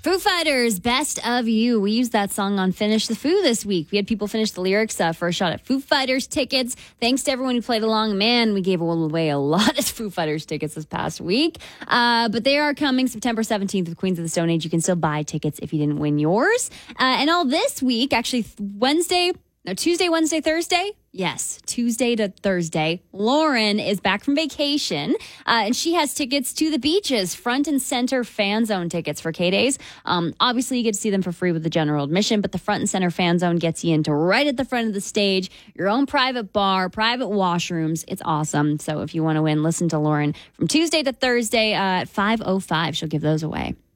Foo Fighters, Best of You. We used that song on Finish the Foo this week. We had people finish the lyrics for a shot at Foo Fighters tickets. Thanks to everyone who played along. Man, we gave away a lot of Foo Fighters tickets this past week. But they are coming September 17th with Queens of the Stone Age. You can still buy tickets if you didn't win yours. And all this week, actually Tuesday, Wednesday, Thursday. Yes, Tuesday to Thursday. Lauren is back from vacation, and she has tickets to the beaches, front and center fan zone tickets for K-Days. Obviously, you get to see them for free with the general admission, but the front and center fan zone gets you into right at the front of the stage, your own private bar, private washrooms. It's awesome. So if you want to win, listen to Lauren from Tuesday to Thursday at 5:05. She'll give those away.